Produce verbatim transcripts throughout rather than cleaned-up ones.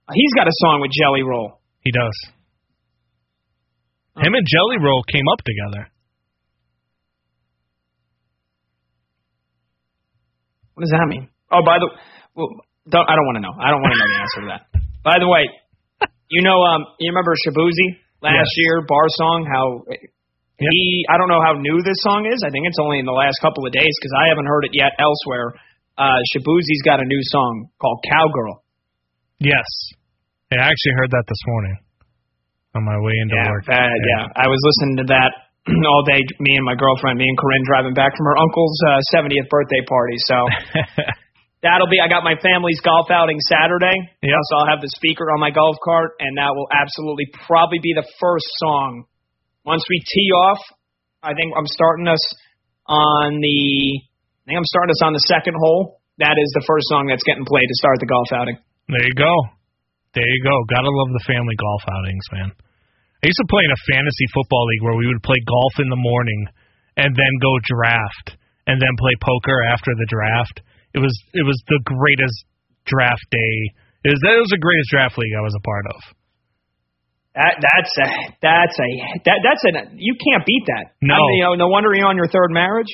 He's got a song with Jelly Roll. He does. Him and Jelly Roll came up together. What does that mean? Oh, by the well, don't, I don't want to know. I don't want to know the answer to that. By the way, you know, um, you remember Shabuzi last yes. year, Bar Song? How yep. he? I don't know how new this song is. I think it's only in the last couple of days because I haven't heard it yet elsewhere. Uh, Shabuzi's got a new song called Cowgirl. Yes, I actually heard that this morning on my way into yeah, work. Uh, yeah, yeah, I was listening to that all day. Me and my girlfriend, me and Corinne, driving back from her uncle's uh, seventieth birthday party. So that'll be. I got my family's golf outing Saturday. Yeah. So I'll have the speaker on my golf cart, and that will absolutely probably be the first song. Once we tee off, I think I'm starting us on the. I think I'm starting us on the second hole. That is the first song that's getting played to start the golf outing. There you go. There you go. Gotta love the family golf outings, man. I used to play in a fantasy football league where we would play golf in the morning and then go draft and then play poker after the draft. It was it was the greatest draft day. It was, it was the greatest draft league I was a part of. That that's a that's a that that's a you can't beat that. No, I mean, you know, no wonder you're on your third marriage.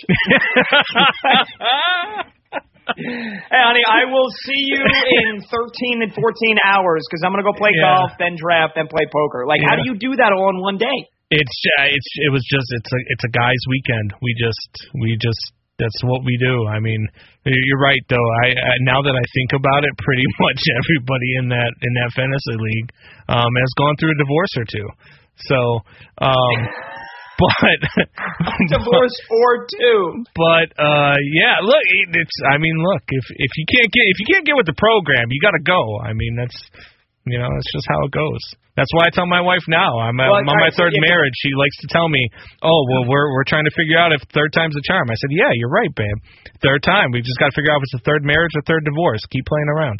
Hey, honey, I will see you in thirteen and fourteen hours because I'm gonna go play yeah. golf, then draft, then play poker. Like, yeah. how do you do that all in one day? It's uh, it's it was just it's a it's a guy's weekend. We just we just that's what we do. I mean, you're right though. I, I now that I think about it, pretty much everybody in that in that fantasy league um, has gone through a divorce or two. So. Um, But divorce or two. But uh, yeah, look, it's. I mean, look, if if you can't get if you can't get with the program, you got to go. I mean, that's you know, that's just how it goes. That's why I tell my wife now. I'm, well, I'm on my third yeah, marriage. She likes to tell me, "Oh, well, we're we're trying to figure out if third time's a charm." I said, "Yeah, you're right, babe. Third time. We just got to figure out if it's a third marriage or third divorce. Keep playing around."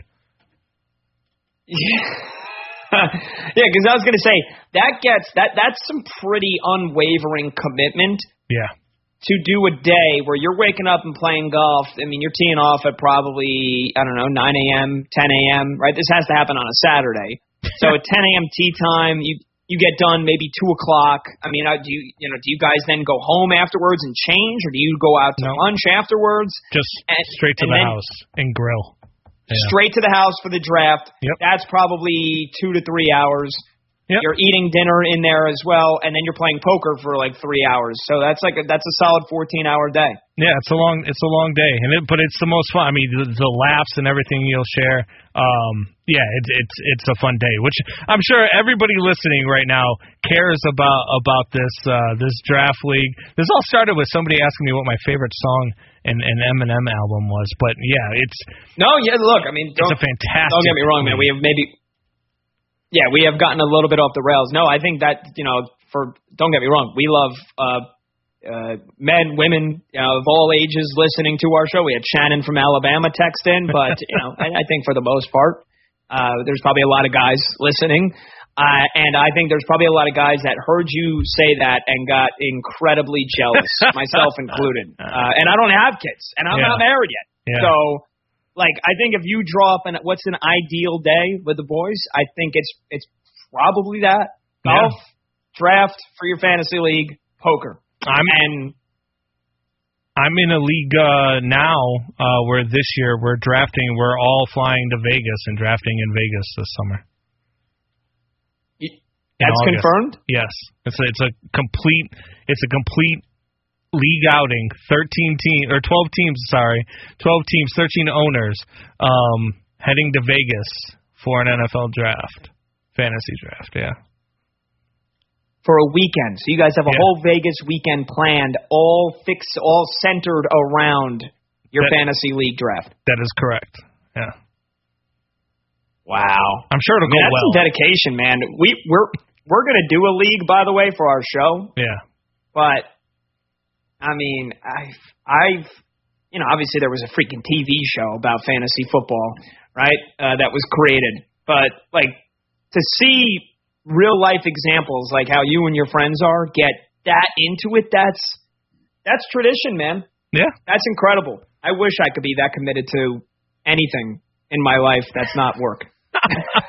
Yeah. Yeah, because I was going to say, that gets that that's some pretty unwavering commitment. Yeah. To do a day where you're waking up and playing golf. I mean, you're teeing off at probably, I don't know, nine a.m., ten a.m., right? This has to happen on a Saturday. So at ten a.m. tee time, you you get done maybe two o'clock. I mean, do you you know do you guys then go home afterwards and change, or do you go out to no. lunch afterwards? Just and, straight to the then, house and grill. Yeah. Straight to the house for the draft. Yep. That's probably two to three hours. Yep. You're eating dinner in there as well, and then you're playing poker for like three hours. So that's like a, that's a solid fourteen-hour day. Yeah, it's a long it's a long day, and it, but it's the most fun. I mean, the, the laughs and everything you'll share. Um, yeah, it's it's it's a fun day, which I'm sure everybody listening right now cares about about this uh, this draft league. This all started with somebody asking me what my favorite song and an Eminem album was, but yeah, it's no, yeah. Look, I mean, it's a fantastic. Don't get me wrong, man. We have maybe, yeah, we have gotten a little bit off the rails. No, I think that you know, for don't get me wrong, we love uh, uh, men, women you know, of all ages listening to our show. We had Shannon from Alabama text in, but you know, I, I think for the most part, uh, there's probably a lot of guys listening. Uh, and I think there's probably a lot of guys that heard you say that and got incredibly jealous, myself included. Uh, and I don't have kids, and I'm yeah. not married yet. Yeah. So, like, I think if you draw up an what's an ideal day with the boys, I think it's it's probably that golf, yeah. draft for your fantasy league, poker. I'm and I'm in a league uh, now uh, where this year we're drafting. We're all flying to Vegas and drafting in Vegas this summer. That's confirmed? Yes. It's a, it's a complete it's a complete league outing. Thirteen teams or twelve teams, sorry. Twelve teams, thirteen owners, um, heading to Vegas for an N F L draft. Fantasy draft, yeah. For a weekend. So you guys have a yeah. whole Vegas weekend planned, all fixed all centered around your that, fantasy league draft. That is correct. Yeah. Wow. I'm sure it'll I mean, go that's well. Some dedication, man. We we're We're going to do a league, by the way, for our show. Yeah. But, I mean, I've, I've, you know, obviously there was a freaking T V show about fantasy football, right, uh, that was created. But, like, to see real-life examples like how you and your friends are, get that into it, that's that's tradition, man. Yeah. That's incredible. I wish I could be that committed to anything in my life that's not work.